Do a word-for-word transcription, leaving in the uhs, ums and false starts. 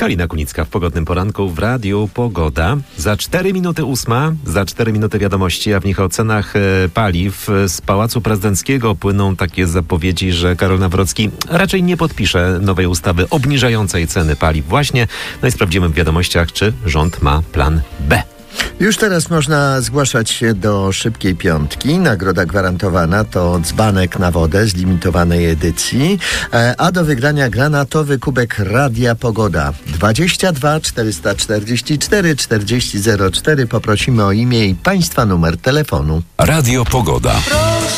Kalina Kunicka w pogodnym poranku w Radiu Pogoda. Za cztery minuty ósma, za cztery minuty wiadomości, a w nich o cenach e, paliw. Z Pałacu Prezydenckiego płyną takie zapowiedzi, że Karol Nawrocki raczej nie podpisze nowej ustawy obniżającej ceny paliw właśnie. No i sprawdzimy w wiadomościach, czy rząd ma plan B. Już teraz można zgłaszać się do Szybkiej Piątki. Nagroda gwarantowana to dzbanek na wodę z limitowanej edycji, a do wygrania granatowy kubek Radia Pogoda. dwadzieścia dwa czterysta czterdzieści cztery czterdzieści zero cztery. Poprosimy o imię i państwa numer telefonu. Radio Pogoda.